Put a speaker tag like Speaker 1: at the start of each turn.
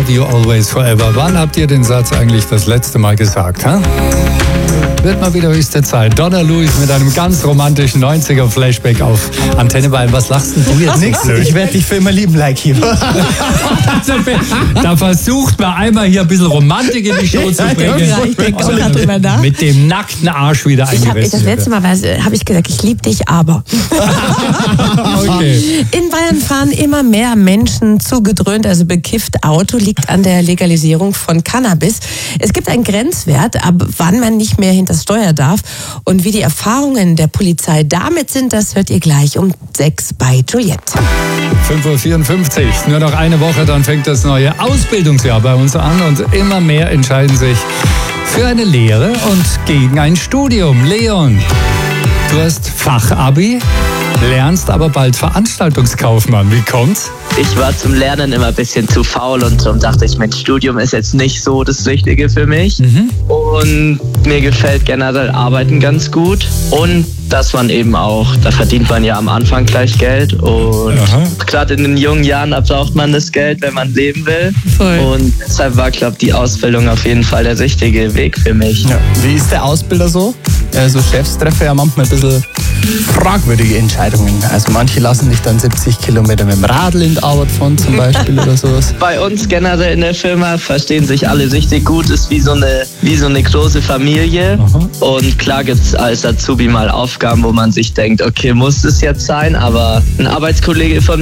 Speaker 1: love you always forever. Wann habt ihr den Satz eigentlich das letzte Mal gesagt? Ha? Wird mal wieder höchste Zeit. Donna Lewis mit einem ganz romantischen 90er-Flashback auf Antenne Bayern. Was lachst denn du jetzt?
Speaker 2: Nix, ich werde dich für immer lieben, like you.
Speaker 1: Da versucht man einmal hier ein bisschen Romantik in die Show zu bringen.
Speaker 3: Ja, ich denke auch gerade drüber nach.
Speaker 1: Mit dem nackten Arsch wieder eingerissen.
Speaker 3: Das letzte Mal habe ich gesagt, ich liebe dich, aber.
Speaker 1: Okay.
Speaker 3: In Bayern fahren immer mehr Menschen zugedröhnt, also bekifft Auto, liegt an der Legalisierung von Cannabis. Es gibt einen Grenzwert, ab wann man nicht mehr hinter das Steuer darf. Und wie die Erfahrungen der Polizei damit sind, das hört ihr gleich um 6 bei Juliette.
Speaker 1: 5.54 Uhr, nur noch eine Woche, dann fängt das neue Ausbildungsjahr bei uns an und immer mehr entscheiden sich für eine Lehre und gegen ein Studium. Leon, du hast Fachabi, lernst aber bald Veranstaltungskaufmann. Wie kommt's?
Speaker 4: Ich war zum Lernen immer ein bisschen zu faul und darum dachte ich, mein Studium ist jetzt nicht so das Richtige für mich. Und mir gefällt generell Arbeiten ganz gut. Und dass man eben auch, da verdient man ja am Anfang gleich Geld. Und gerade in den jungen Jahren, da braucht man das Geld, wenn man leben will.
Speaker 3: Voll.
Speaker 4: Und deshalb war, glaube ich, die Ausbildung auf jeden Fall der richtige Weg für mich.
Speaker 2: Ja. Wie ist der Ausbilder so? So Chefs treffen ja manchmal ein bisschen fragwürdige Entscheidungen. Also manche lassen dich dann 70 Kilometer mit dem Radl in die Arbeit fahren zum Beispiel oder sowas.
Speaker 4: Bei uns generell in der Firma verstehen sich alle richtig gut, ist wie so eine große Familie. Und klar gibt es als Azubi mal Aufgaben, wo man sich denkt, okay, muss es jetzt sein, aber ein Arbeitskollege von